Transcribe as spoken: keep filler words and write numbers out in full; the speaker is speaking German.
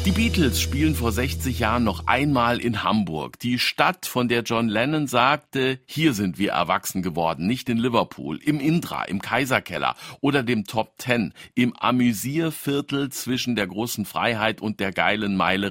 Die Beatles spielen vor sechzig Jahren noch einmal in Hamburg. Die Stadt, von der John Lennon sagte, hier sind wir erwachsen geworden, nicht in Liverpool, im Indra, im Kaiserkeller oder dem Top Ten, im Amüsierviertel zwischen der Großen Freiheit und der Geilen Meile